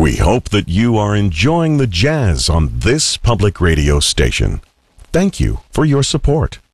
We hope that you are enjoying the jazz on this public radio station. Thank you for your support.